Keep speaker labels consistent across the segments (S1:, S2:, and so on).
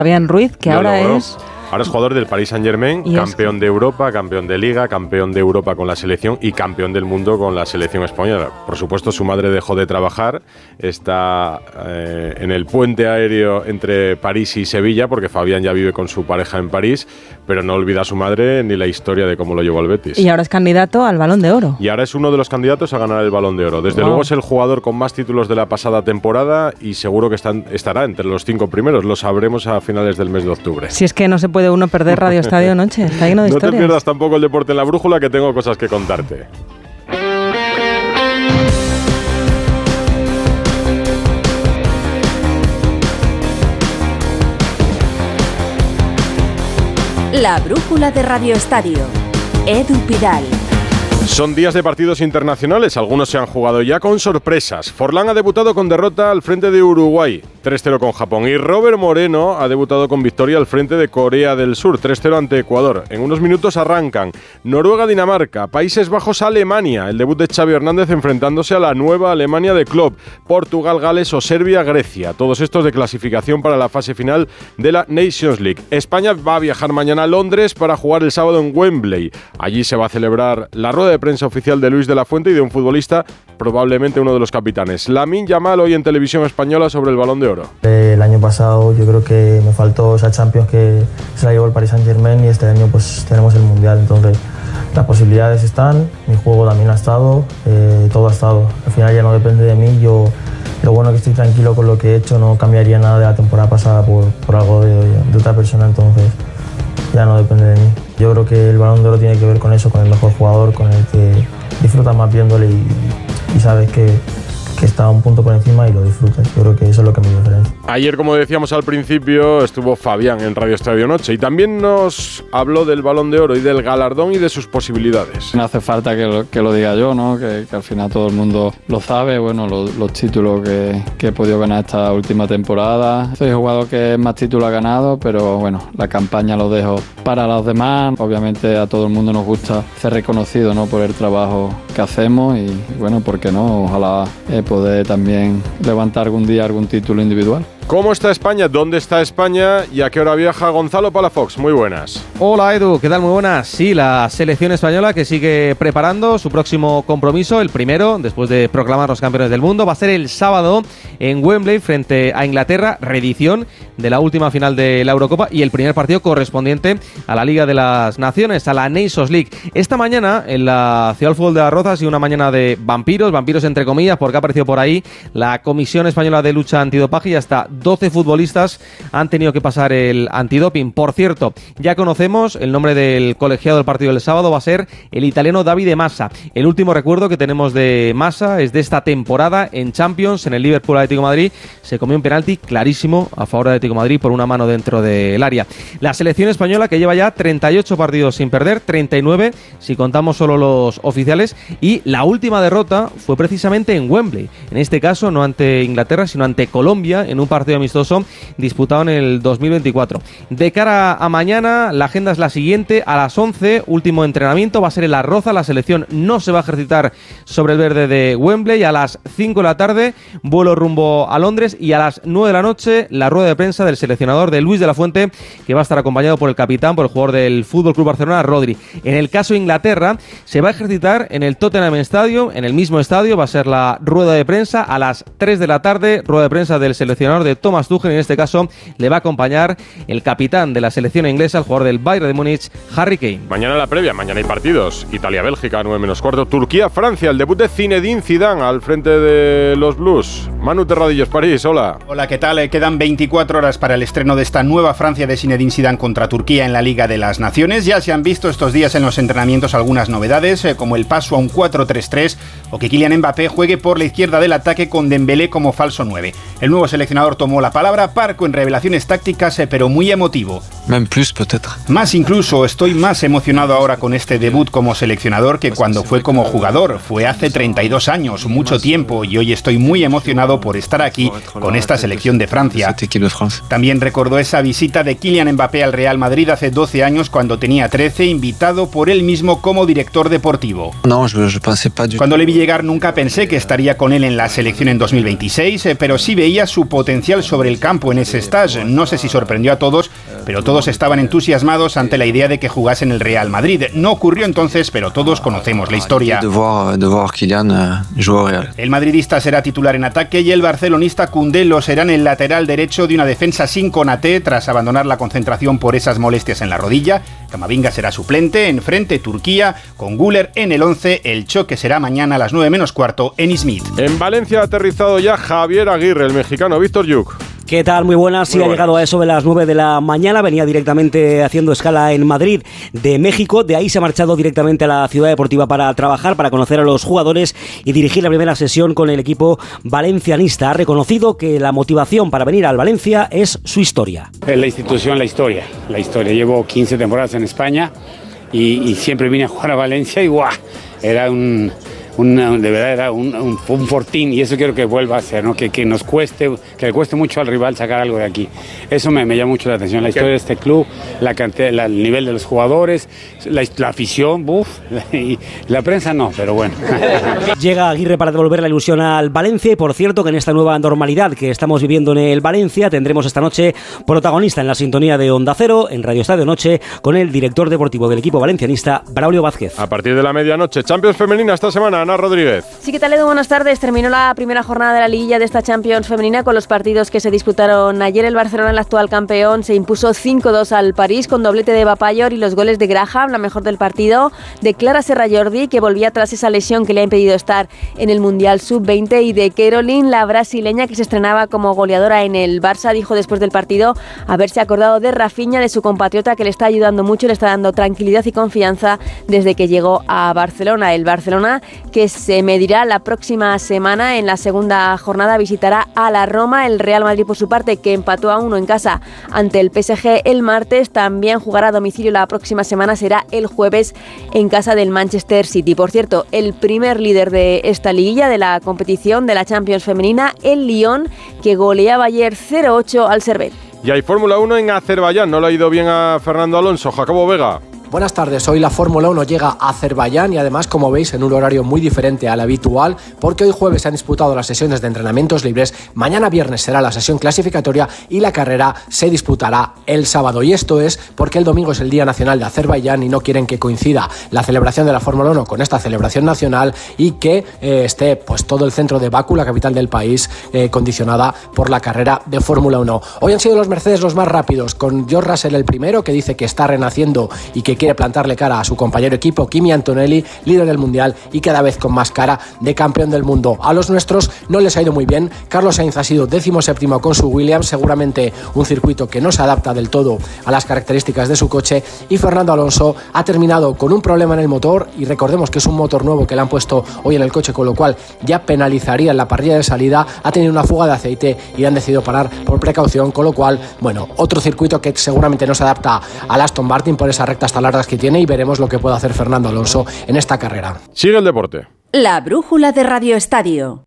S1: Fabián Ruiz, que ahora es
S2: jugador del Paris Saint-Germain, campeón de Europa, campeón de Liga, campeón de Europa con la selección y campeón del mundo con la selección española. Por supuesto, su madre dejó de trabajar, está en el puente aéreo entre París y Sevilla, porque Fabián ya vive con su pareja en París, pero no olvida a su madre ni la historia de cómo lo llevó al Betis.
S1: Y ahora es candidato al Balón de Oro.
S2: Y ahora es uno de los candidatos a ganar el Balón de Oro. Desde luego es el jugador con más títulos de la pasada temporada y seguro que estará entre los 5 primeros. Lo sabremos a finales del mes de octubre.
S1: Si es que no se puede uno perder Radio Estadio Noche, está lleno de historias.
S2: No te pierdas tampoco el deporte en la brújula, que tengo cosas que contarte.
S3: La brújula de Radio Estadio. Edu Pidal.
S2: Son días de partidos internacionales, algunos se han jugado ya con sorpresas. Forlán ha debutado con derrota al frente de Uruguay, 3-0 con Japón, y Robert Moreno ha debutado con victoria al frente de Corea del Sur, 3-0 ante Ecuador. En unos minutos arrancan Noruega-Dinamarca, Países Bajos-Alemania, el debut de Xavi Hernández enfrentándose a la nueva Alemania de Klopp, Portugal-Gales o Serbia-Grecia, todos estos de clasificación para la fase final de la Nations League. España va a viajar mañana a Londres para jugar el sábado en Wembley. Allí se va a celebrar la rueda de prensa oficial de Luis de la Fuente y de un futbolista, probablemente uno de los capitanes. Lamine Yamal hoy en Televisión Española sobre el Balón de Oro.
S4: El año pasado yo creo que me faltó esa Champions que se la llevó el Paris Saint-Germain y este año pues tenemos el Mundial, entonces las posibilidades están, mi juego también ha estado, todo ha estado. Al final ya no depende de mí, lo bueno que estoy tranquilo con lo que he hecho, no cambiaría nada de la temporada pasada por algo de otra persona, entonces ya no depende de mí. Yo creo que el Balón de Oro tiene que ver con eso, con el mejor jugador, con el que disfrutas más viéndole y sabes que está un punto por encima y lo disfrutas. Yo creo que eso es lo que me diferencia.
S2: Ayer, como decíamos al principio, estuvo Fabián en Radio Estadio Noche y también nos habló del Balón de Oro y del galardón y de sus posibilidades.
S5: No hace falta que lo diga yo, ¿no? Que al final todo el mundo lo sabe. Bueno, los títulos que he podido ganar esta última temporada. Soy jugador que más títulos ha ganado, pero bueno, la campaña lo dejo para los demás. Obviamente a todo el mundo nos gusta ser reconocido, ¿no? Por el trabajo que hacemos y bueno, ¿por qué no? Ojalá poder también levantar algún día algún título individual.
S2: ¿Cómo está España? ¿Dónde está España? ¿Y a qué hora viaja Gonzalo Palafox? Muy buenas.
S6: Hola Edu, ¿qué tal? Muy buenas. Sí, la selección española que sigue preparando su próximo compromiso, el primero, después de proclamar los campeones del mundo, va a ser el sábado en Wembley frente a Inglaterra, reedición de la última final de la Eurocopa y el primer partido correspondiente a la Liga de las Naciones, a la Nations League. Esta mañana en la Ciudad del Fútbol de Las Rozas ha sido una mañana de vampiros entre comillas, porque ha aparecido por ahí la Comisión Española de Lucha Antidopaje y hasta 12 futbolistas han tenido que pasar el antidoping. Por cierto, ya conocemos el nombre del colegiado del partido del sábado, va a ser el italiano Davide Massa. El último recuerdo que tenemos de Massa es de esta temporada en Champions, en el Liverpool Atlético de Madrid. Se comió un penalti clarísimo a favor de Atlético de Madrid por una mano dentro del área. La selección española que lleva ya 38 partidos sin perder, 39 si contamos solo los oficiales, y la última derrota fue precisamente en Wembley. En este caso no ante Inglaterra, sino ante Colombia en un partido amistoso disputado en el 2024. De cara a mañana, la agenda es la siguiente: a las 11, último entrenamiento, va a ser en La Roza, la selección no se va a ejercitar sobre el verde de Wembley. A las 5 de la tarde, vuelo rumbo a Londres, y a las 9 de la noche, la rueda de prensa del seleccionador de Luis de la Fuente, que va a estar acompañado por el capitán, por el jugador del FC Barcelona, Rodri. En el caso de Inglaterra, se va a ejercitar en el Tottenham Stadium, en el mismo estadio, va a ser la rueda de prensa a las 3 de la tarde, rueda de prensa del seleccionador de Thomas Tuchel. En este caso le va a acompañar el capitán de la selección inglesa, el jugador del Bayern de Múnich, Harry Kane.
S2: Mañana la previa, mañana hay partidos. Italia-Bélgica, 9:15. Turquía-Francia, el debut de Zinedine Zidane al frente de los Blues. Manu Terradillos, París, hola.
S7: Hola, ¿qué tal? Quedan 24 horas para el estreno de esta nueva Francia de Zinedine Zidane contra Turquía en la Liga de las Naciones. Ya se han visto estos días en los entrenamientos algunas novedades, como el paso a un 4-3-3 o que Kylian Mbappé juegue por la izquierda del ataque con Dembélé como falso 9. El nuevo seleccionador tomó la palabra, parco en revelaciones tácticas, pero muy emotivo.
S8: Même plus peut-être.
S7: Más incluso, estoy más emocionado ahora con este debut como seleccionador que cuando fue como jugador. Fue hace 32 años, mucho tiempo, y hoy estoy muy emocionado por estar aquí con esta selección de Francia. También recordó esa visita de Kylian Mbappé al Real Madrid hace 12 años cuando tenía 13, invitado por él mismo como director deportivo. Cuando le vi llegar nunca pensé que estaría con él en la selección en 2026, pero sí veía su potencial sobre el campo en ese stage. No sé si sorprendió a todos, pero todos estaban entusiasmados ante la idea de que jugase en el Real Madrid. No ocurrió entonces, pero todos conocemos la historia. El madridista será titular en ataque y el barcelonista Koundé lo será en el lateral derecho de una defensa sin Konaté tras abandonar la concentración por esas molestias en la rodilla. Camavinga será suplente, enfrente Turquía, con Güler en el 11. El choque será mañana a las 9 menos cuarto en Izmit.
S2: En Valencia ha aterrizado ya Javier Aguirre, el mexicano. Víctor Yuk.
S9: ¿Qué tal? Muy buenas. Sí, ha llegado a eso de las 9 de la mañana. Venía directamente haciendo escala en Madrid de México. De ahí se ha marchado directamente a la ciudad deportiva para trabajar, para conocer a los jugadores y dirigir la primera sesión con el equipo valencianista. Ha reconocido que la motivación para venir al Valencia es su historia.
S10: La institución, la historia. Llevo 15 temporadas en España y siempre vine a jugar a Valencia y ¡guau! Era de verdad era un fortín, y eso quiero que vuelva a ser, ¿no? Que nos cueste, que le cueste mucho al rival sacar algo de aquí. Eso me llama mucho la atención, la historia de este club, la cantidad, el nivel de los jugadores, la afición, y la prensa no, pero bueno.
S9: Llega Aguirre para devolver la ilusión al Valencia, y por cierto que en esta nueva normalidad que estamos viviendo en el Valencia tendremos esta noche protagonista en la sintonía de Onda Cero, en Radio Estadio Noche, con el director deportivo del equipo valencianista, Braulio Vázquez.
S2: A partir de la medianoche, Champions femenina esta semana, Ana Rodríguez.
S11: Sí, ¿qué tal, Edu? Buenas tardes. Terminó la primera jornada de la liguilla de esta Champions femenina con los partidos que se disputaron ayer. El Barcelona, el actual campeón, se impuso 5-2 al París con doblete de Bapayor y los goles de Graham, la mejor del partido, de Clara Serra Jordi, que volvía tras esa lesión que le ha impedido estar en el Mundial Sub-20, y de Caroline, la brasileña que se estrenaba como goleadora en el Barça. Dijo después del partido haberse acordado de Rafinha, de su compatriota, que le está ayudando mucho, le está dando tranquilidad y confianza desde que llegó a Barcelona. El Barcelona, que se medirá la próxima semana en la segunda jornada, visitará a la Roma. El Real Madrid, por su parte, que empató a 1 en casa ante el PSG el martes, también jugará a domicilio la próxima semana, será el jueves en casa del Manchester City. Por cierto, el primer líder de esta liguilla, de la competición de la Champions femenina, el Lyon, que goleaba ayer 0-8 al Servette.
S2: Y hay Fórmula 1 en Azerbaiyán, no le ha ido bien a Fernando Alonso. Jacobo Vega.
S12: Buenas tardes, hoy la Fórmula 1 llega a Azerbaiyán y además, como veis, en un horario muy diferente al habitual, porque hoy jueves se han disputado las sesiones de entrenamientos libres, mañana viernes será la sesión clasificatoria y la carrera se disputará el sábado. Y esto es porque el domingo es el Día Nacional de Azerbaiyán y no quieren que coincida la celebración de la Fórmula 1 con esta celebración nacional y que esté pues todo el centro de Bakú, la capital del país, condicionada por la carrera de Fórmula 1. Hoy han sido los Mercedes los más rápidos, con George Russell el primero, que dice que está renaciendo y que quiere plantarle cara a su compañero equipo, Kimi Antonelli, líder del mundial y cada vez con más cara de campeón del mundo. A los nuestros no les ha ido muy bien. Carlos Sainz ha sido 17º con su Williams, seguramente un circuito que no se adapta del todo a las características de su coche, y Fernando Alonso ha terminado con un problema en el motor, y recordemos que es un motor nuevo que le han puesto hoy en el coche, con lo cual ya penalizaría en la parrilla de salida. Ha tenido una fuga de aceite y han decidido parar por precaución, con lo cual, bueno, otro circuito que seguramente no se adapta al Aston Martin por esas rectas tan largas que tiene, y veremos lo que puede hacer Fernando Alonso en esta carrera.
S2: Sigue el deporte.
S3: La brújula de Radio Estadio.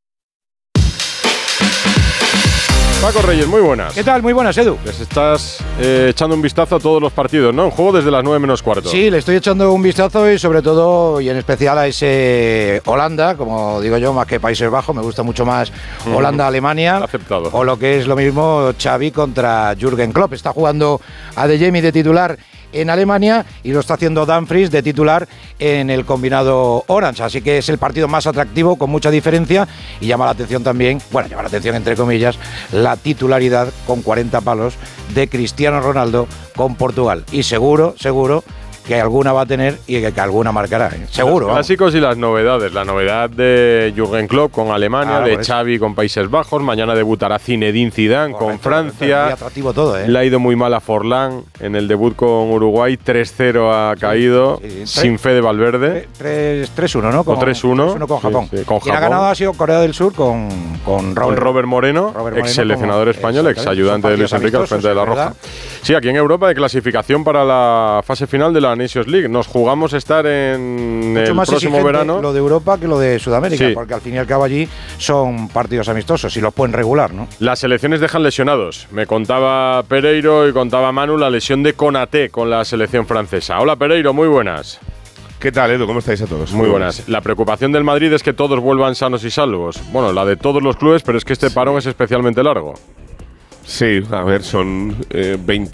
S2: Paco Reyes, muy buenas.
S13: ¿Qué tal? Muy buenas, Edu.
S2: Les estás echando un vistazo a todos los partidos, ¿no? En juego desde las 9 menos cuarto.
S13: Sí, le estoy echando un vistazo y sobre todo y en especial a ese Holanda, como digo yo, más que Países Bajos. Me gusta mucho más Holanda-Alemania.
S2: Aceptado.
S13: O lo que es lo mismo Xavi contra Jürgen Klopp. Está jugando a De Jemi de titular en Alemania y lo está haciendo Dumfries de titular en el combinado Orange, así que es el partido más atractivo con mucha diferencia, y llama la atención también, bueno, llama la atención entre comillas, la titularidad con 40 palos de Cristiano Ronaldo con Portugal, y seguro que alguna va a tener y que alguna marcará, ¿eh? Seguro.
S2: Los clásicos y las novedades. La novedad de Jürgen Klopp con Alemania, de Xavi con Países Bajos. Mañana debutará Zinedine Zidane con Francia.
S13: Muy atractivo todo, ¿eh?
S2: Le ha ido muy mal a Forlán en el debut con Uruguay. 3-0 ha caído, sin fe de Valverde.
S13: 3-1, ¿no?
S2: Con 3-1
S13: con Japón.
S2: Sí, con
S13: Quien ha ganado ha sido Corea del Sur con
S2: Robert Moreno, ex seleccionador español, ex ayudante de Luis Enrique al frente de la Roja. Sí, aquí en Europa de clasificación para la fase final de la Nations League. Nos jugamos estar en
S13: mucho
S2: el
S13: más
S2: próximo verano.
S13: Lo de Europa que lo de Sudamérica,
S2: Sí.
S13: porque al fin y al cabo allí son partidos amistosos y los pueden regular, ¿no?
S2: Las selecciones dejan lesionados. Me contaba Pereiro y contaba Manu la lesión de Konaté con la selección francesa. Hola Pereiro, muy buenas.
S8: ¿Qué tal, Edu? ¿Cómo estáis a todos?
S2: Muy buenas. La preocupación del Madrid es que todos vuelvan sanos y salvos. Bueno, la de todos los clubes, pero es que este parón es especialmente largo.
S8: Sí, a ver, son 20